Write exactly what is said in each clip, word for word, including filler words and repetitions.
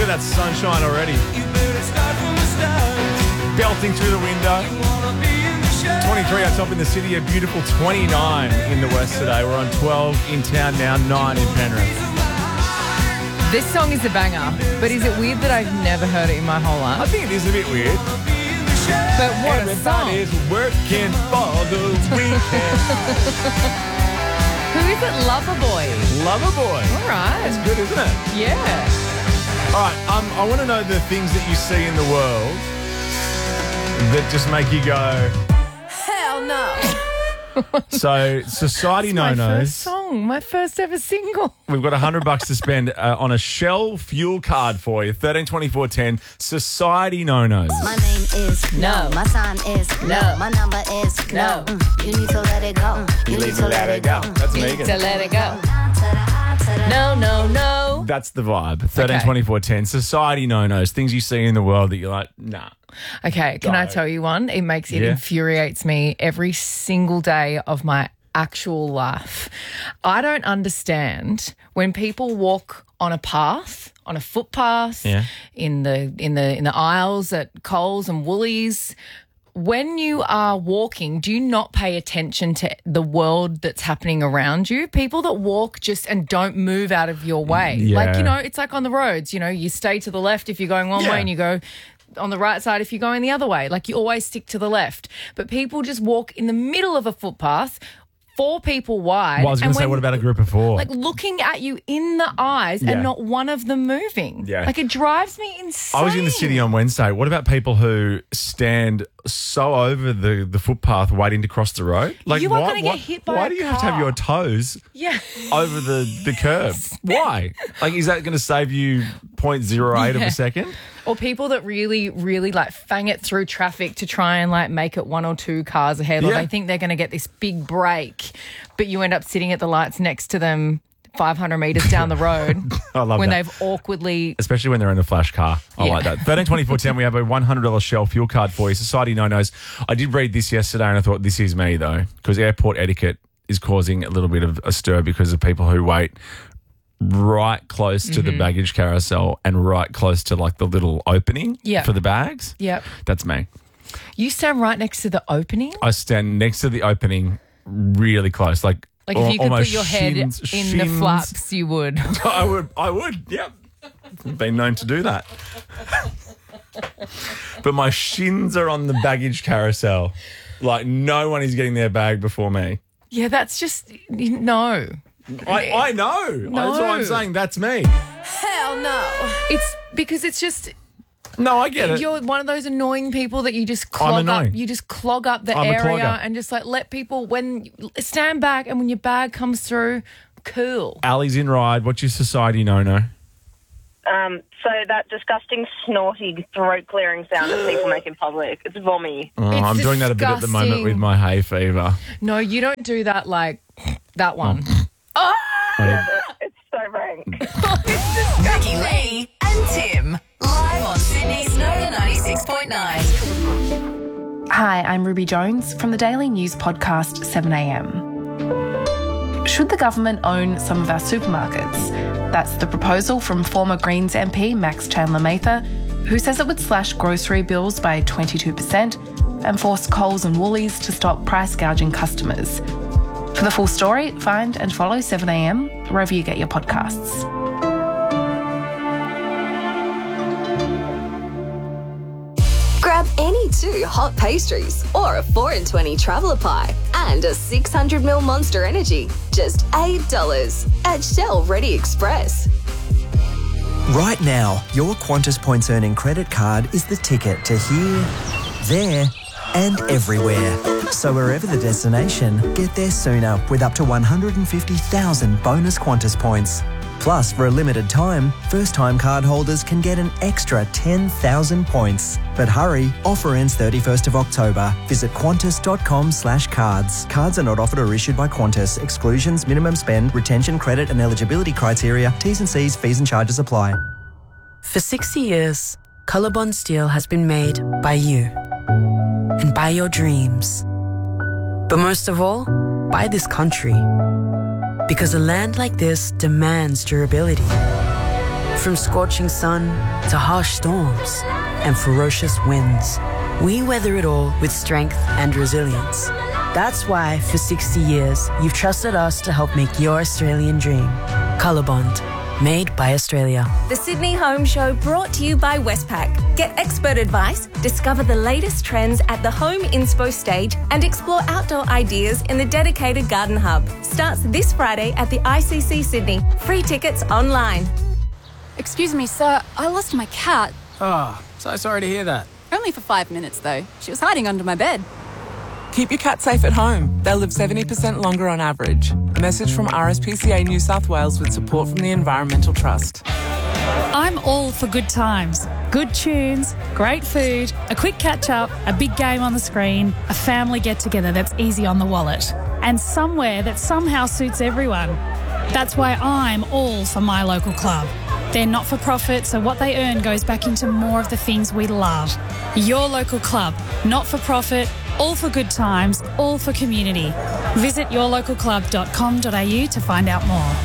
at that sunshine already. Belting through the window. twenty-three out top in the city, a beautiful twenty-nine in the west today. We're on twelve in town now, nine in Penrith. This song is a banger, but is it weird that I've never heard it in my whole I life? think it is a bit weird. But what a song. Everybody's working for the weekend. Who is it? Loverboy. Loverboy. All right. That's good, isn't it? Yeah. All right, um, I want to know the things that you see in the world that just make you go, Hell no. so society My first no-nos. song, my first ever single. We've got a hundred bucks to spend uh, on a Shell fuel card for you. Thirteen twenty four ten. Society no-nos. My name is No. no. My sign is No. no. My number is No. no. Mm, you need to let it go. You, need to let it go. That's To Megan. let it go. To the I, to the No, no, no. That's the vibe. Thirteen twenty four ten. Society no-nos. Things you see in the world that you're like, nah. Okay, can I Go. tell you one? It makes it Yeah. infuriates me every single day of my actual life. I don't understand when people walk on a path, on a footpath, Yeah. in the in the in the aisles at Coles and Woolies. When you are walking, do you not pay attention to the world that's happening around you? People that walk just and don't move out of your way. Yeah. Like, you know, it's like on the roads, you know, you stay to the left if you're going one Yeah. way and you go on the right side if you're going the other way. Like, you always stick to the left. But people just walk in the middle of a footpath, four people wide. Well, I was going and to say, when- what about a group of four? like looking at you in the eyes Yeah. and not one of them moving. Yeah. Like, it drives me insane. I was in the city on Wednesday. What about people who stand so over the, the footpath waiting to cross the road? Like, You are why, gonna get why- hit by Why a do you have to have car. your toes Yeah. over the, the curb? Why? Like, is that going to save you zero point zero eight of Yeah. a second? Or people that really, really like fang it through traffic to try and like make it one or two cars ahead. Or Yeah. they think they're going to get this big break, but you end up sitting at the lights next to them five hundred metres down the road I love when that. they've awkwardly. Especially when they're in a flash car. I Yeah. like that. thirteen twenty four ten, we have a one hundred dollars Shell fuel card for you. Society no-nos. I did read this yesterday and I thought, this is me though, because airport etiquette is causing a little bit of a stir because of people who wait right close to Mm-hmm. the baggage carousel and right close to like the little opening Yeah. for the bags. Yep. That's me. You stand right next to the opening. I stand next to the opening really close. Like, Like, al- if you could put almost your head shins- in the shins. flaps, you would. I would. I would. Yep. Been known to do that. But my shins are on the baggage carousel. Like, no one is getting their bag before me. Yeah, that's just no. I, I know. That's why I'm No. saying that's me. Hell no. It's because it's just No, I get it. you're one of those annoying people that you just clog up. annoying. You just clog up the I'm a area clogger. and just like let people when stand back and when your bag comes through, cool. Ali's in ride. What's your society no-no? Um, so that disgusting snorty throat clearing sound that people make in public, it's vommy. Oh, It's I'm doing that a bit at the moment disgusting. with my hay fever. No, you don't do that like that one. It's so rank. Ricky Lee and Tim. Live on Sydney's Nova ninety-six point nine. Hi, I'm Ruby Jones from the daily news podcast seven a m. Should the government own some of our supermarkets? That's the proposal from former Greens M P Max Chandler-Mather, who says it would slash grocery bills by twenty-two percent and force Coles and Woolies to stop price gouging customers. For the full story, find and follow seven a m wherever you get your podcasts. Grab any two hot pastries or a four in twenty traveller pie and a six hundred milliliter Monster Energy. Just eight dollars at Shell Ready Express. Right now, your Qantas Points Earning credit card is the ticket to here, there, and everywhere. So wherever the destination, get there sooner with up to one hundred fifty thousand bonus Qantas points. Plus, for a limited time, first-time card holders can get an extra ten thousand points. But hurry, offer ends thirty-first of October. Visit qantas.com slash cards. Cards are not offered or issued by Qantas. Exclusions, minimum spend, retention, credit and eligibility criteria, T's and C's, fees and charges apply. For sixty years, Colorbond Steel has been made by you and by your dreams. But most of all, by this country. Because a land like this demands durability. From scorching sun to harsh storms and ferocious winds, we weather it all with strength and resilience. That's why, for sixty years, you've trusted us to help make your Australian dream. Colorbond, made by Australia. The Sydney Home Show brought to you by Westpac. Get expert advice, discover the latest trends at the Home Inspo stage, and explore outdoor ideas in the dedicated Garden Hub. Starts this Friday at the I C C Sydney. Free tickets online. Excuse me, sir. I lost my cat. Oh, so sorry to hear that. Only for five minutes, though. She was hiding under my bed. Keep your cat safe at home. They'll live seventy percent longer on average. A message from R S P C A New South Wales with support from the Environmental Trust. I'm all for good times, good tunes, great food, a quick catch-up, a big game on the screen, a family get-together that's easy on the wallet, and somewhere that somehow suits everyone. That's why I'm all for my local club. They're not-for-profit, so what they earn goes back into more of the things we love. Your local club, not-for-profit, all for good times, all for community. Visit your local club dot com dot a u to find out more.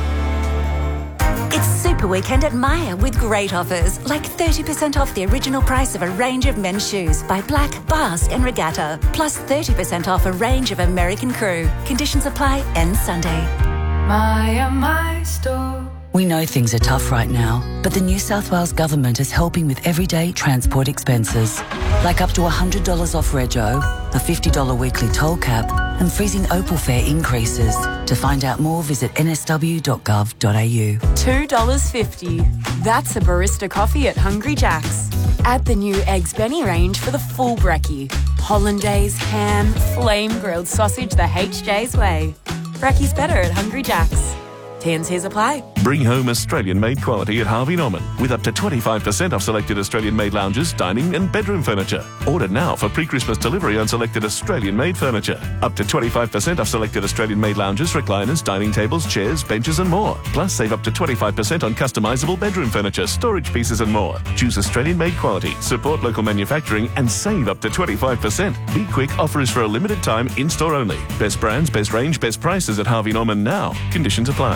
It's Super Weekend at Myer with great offers, like thirty percent off the original price of a range of men's shoes by Black, Basque and Regatta, plus thirty percent off a range of American Crew. Conditions apply, end Sunday. Myer, my store. We know things are tough right now, but the New South Wales Government is helping with everyday transport expenses, like up to one hundred dollars off rego, a fifty dollars weekly toll cap, and freezing Opal fare increases. To find out more, visit n s w dot gov dot a u. two dollars fifty. That's a barista coffee at Hungry Jack's. Add the new Eggs Benny range for the full brekkie. Hollandaise, ham, flame grilled sausage the H J's way. Brekkie's better at Hungry Jack's. T and Cs apply. Bring home Australian-made quality at Harvey Norman with up to twenty-five percent off selected Australian-made lounges, dining and bedroom furniture. Order now for pre-Christmas delivery on selected Australian-made furniture. Up to twenty-five percent off selected Australian-made lounges, recliners, dining tables, chairs, benches and more. Plus save up to twenty-five percent on customisable bedroom furniture, storage pieces and more. Choose Australian-made quality, support local manufacturing and save up to twenty-five percent. Be quick, offer is for a limited time, in-store only. Best brands, best range, best prices at Harvey Norman now. Conditions apply.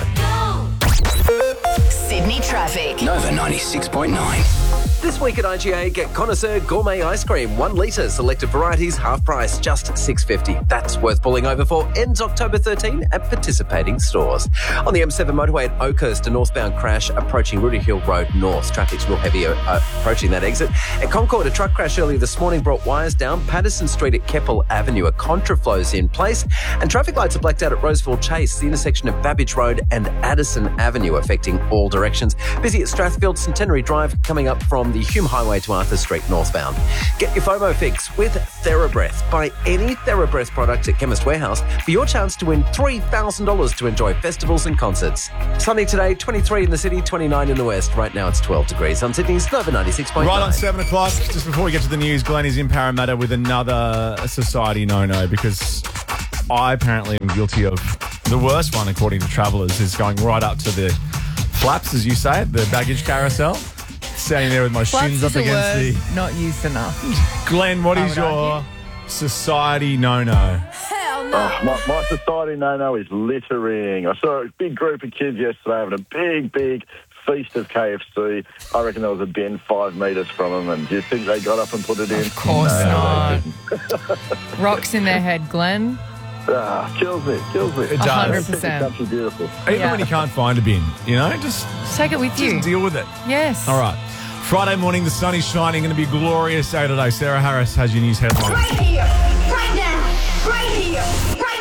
Sydney traffic. Nova ninety-six point nine. This week at I G A, get Connoisseur Gourmet Ice Cream, one litre, selected varieties, half price, just six dollars fifty. That's worth pulling over for. Ends October thirteenth at participating stores. On the M seven motorway at Oakhurst, a northbound crash approaching Rudy Hill Road North. Traffic's real heavy uh, approaching that exit. At Concord, a truck crash earlier this morning brought wires down Patterson Street at Keppel Avenue. A contraflow's in place, and traffic lights are blacked out at Roseville Chase, the intersection of Babbage Road and Addison Avenue, affecting all directions. Busy at Strathfield Centenary Drive, coming up from the Hume Highway to Arthur Street northbound. Get your FOMO fix with TheraBreath. Buy any TheraBreath product at Chemist Warehouse for your chance to win three thousand dollars to enjoy festivals and concerts. Sunny today, twenty-three in the city, twenty-nine in the west. Right now it's twelve degrees on Sydney's Nova ninety-six point nine. Right on seven o'clock, just before we get to the news, Glenn is in Parramatta with another society no-no, because I apparently am guilty of the worst one, according to travellers, is going right up to the flaps, as you say it, the baggage carousel. Standing there with my Flaps shins up is a against word the... not used enough. Glenn, what I is would your argue. society no-no? Hell no. Oh, my, my society no-no is littering. I saw a big group of kids yesterday having a big, big feast of K F C. I reckon there was a bin five metres from them, and do you think they got up and put it in? Of course No, not. Rocks in their head, Glenn. Ah, kills me, kills me. It does. one hundred percent. It's actually beautiful. Even Yeah. when you can't find a bin, you know, just, Take it with just you. deal with it. Yes. All right. Friday morning, the sun is shining. Going to be a glorious day today. Sarah Harris has your news headlines. Right here, right now, right here, right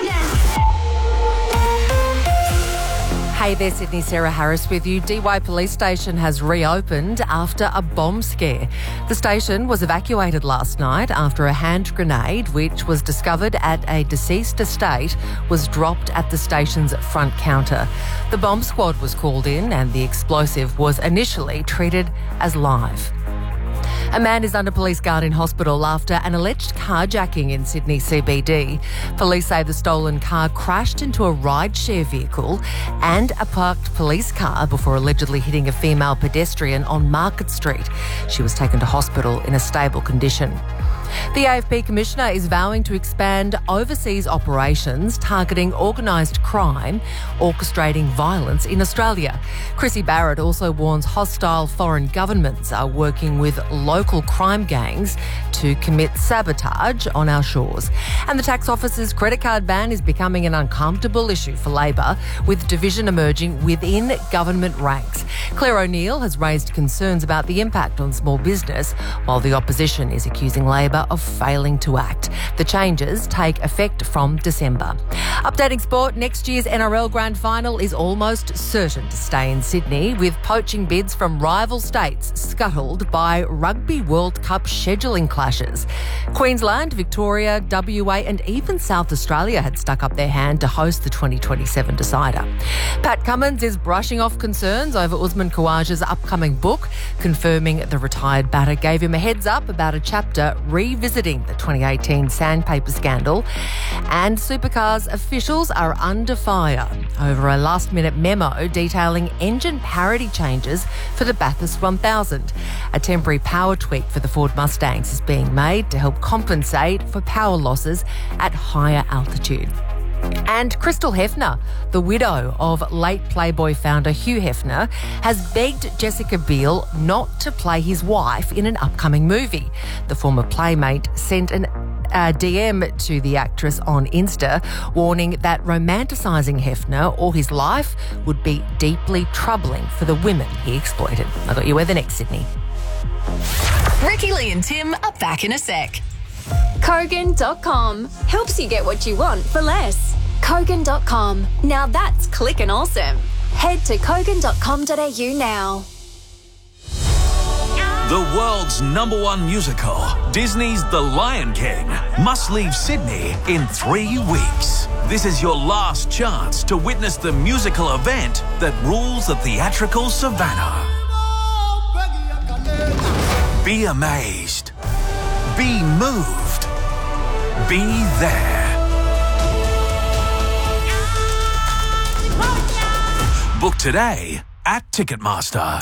now. Hey there, Sydney. Sarah Harris with you. D Y Police Station has reopened after a bomb scare. The station was evacuated last night after a hand grenade, which was discovered at a deceased estate, was dropped at the station's front counter. The bomb squad was called in and the explosive was initially treated as live. A man is under police guard in hospital after an alleged carjacking in Sydney C B D. Police say the stolen car crashed into a rideshare vehicle and a parked police car before allegedly hitting a female pedestrian on Market Street. She was taken to hospital in a stable condition. The A F P Commissioner is vowing to expand overseas operations targeting organised crime, orchestrating violence in Australia. Chrissy Barrett also warns hostile foreign governments are working with local crime gangs to commit sabotage on our shores. And the tax office's credit card ban is becoming an uncomfortable issue for Labor, with division emerging within government ranks. Claire O'Neill has raised concerns about the impact on small business, while the opposition is accusing Labor of failing to act. The changes take effect from December. Updating sport, next year's N R L Grand Final is almost certain to stay in Sydney, with poaching bids from rival states scuttled by Rugby World Cup scheduling clashes. Queensland, Victoria, W A and even South Australia had stuck up their hand to host the twenty twenty-seven decider. Pat Cummins is brushing off concerns over Usman Khawaja's upcoming book, confirming the retired batter gave him a heads up about a chapter revisiting the twenty eighteen sandpaper scandal. And supercars officials are under fire over a last-minute memo detailing engine parity changes for the Bathurst one thousand. A temporary power tweak for the Ford Mustangs is being made to help compensate for power losses at higher altitude. And Crystal Hefner, the widow of late Playboy founder Hugh Hefner, has begged Jessica Biel not to play his wife in an upcoming movie. The former Playmate sent an uh, D M to the actress on Insta, warning that romanticising Hefner or his life would be deeply troubling for the women he exploited. I got you where the next, Sydney. Ricky Lee and Tim are back in a sec. Kogan dot com helps you get what you want for less. Kogan dot com. Now that's clickin' awesome. Head to Kogan dot com dot a u now. The world's number one musical, Disney's The Lion King, must leave Sydney in three weeks. This is your last chance to witness the musical event that rules the theatrical savannah. Be amazed. Be moved. Be there. Book today at Ticketmaster.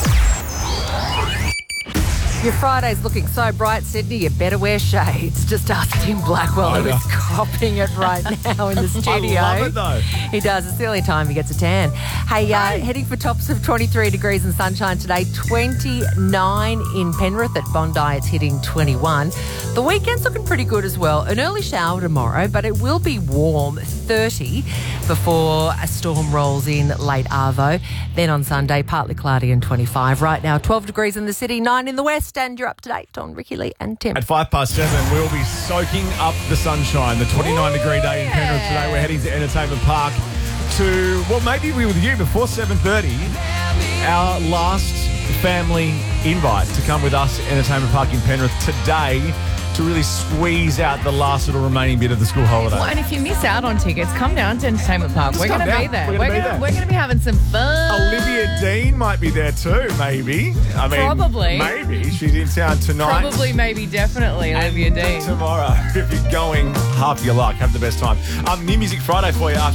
Your Friday's looking so bright, Sydney, you better wear shades. Just ask Tim Blackwell, who is copping it right now in the studio. I love it, though. He does. It's the only time he gets a tan. Hey, uh, hey. heading for tops of twenty-three degrees and sunshine today, twenty-nine in Penrith. At Bondi, it's hitting twenty-one. The weekend's looking pretty good as well. An early shower tomorrow, but it will be warm, thirty, before a storm rolls in late Arvo. Then on Sunday, partly cloudy and twenty-five. Right now, twelve degrees in the city, nine in the west. And you're up to date on Ricky Lee and Tim. At five past seven, we'll be soaking up the sunshine. The twenty-nine Ooh, degree day in Penrith yeah. today. We're heading to Entertainment Park to, well, maybe we with you before seven thirty. Our last family invite to come with us at Entertainment Park in Penrith today to really squeeze out the last little remaining bit of the school holiday. Well, and if you miss out on tickets, come down to Entertainment Park. Just we're come going to down. be there. We're We're gonna be going there. we're going to be having some fun. Olivia Dean might be there too, maybe. I mean, Probably. Maybe. She's in town tonight. Probably, maybe, definitely, Olivia Dean. Tomorrow, if you're going, half your luck. Have the best time. Um, New Music Friday for you after